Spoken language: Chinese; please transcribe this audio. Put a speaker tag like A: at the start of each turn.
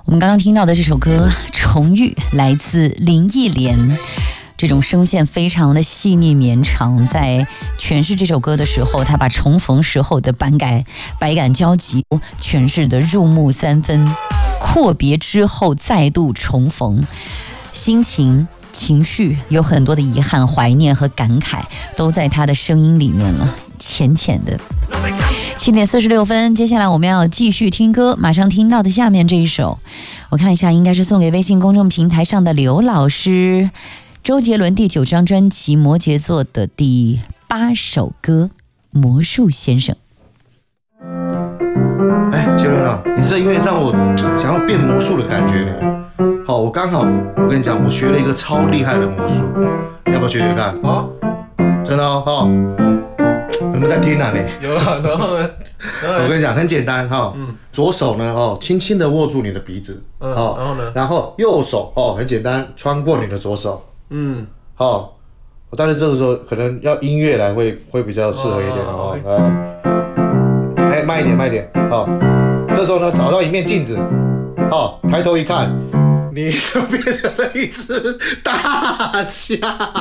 A: 我们刚刚听到的这首歌《重遇》来自林忆莲，这种声线非常的细腻绵长，在诠释这首歌的时候，他把重逢时候的百感交集诠释的入木三分，阔别之后再度重逢，心情绪有很多的遗憾、怀念和感慨，都在他的声音里面了，浅浅的。7:46，接下来我们要继续听歌，马上听到的下面这一首，我看一下，应该是送给微信公众平台上的刘老师，周杰伦第9张专辑《摩羯座》的第8首歌《魔术先生》。
B: 杰伦啊，你这音乐让我想要变魔术的感觉呢。好，我跟你讲，我学了一个超厉害的魔术，你要不要学学看？啊，真的哦，有没有在听啊你？
C: 有啊，然后呢？
B: 我跟你讲，很简单哈。左手呢，轻轻的握住你的鼻子，
C: 然后呢？
B: 然后右手很简单，穿过你的左手。但是这个时候可能要音乐来会比较适合一点哦。慢一点，这时候呢，找到一面镜子，抬头一看，你就变成了一只大象。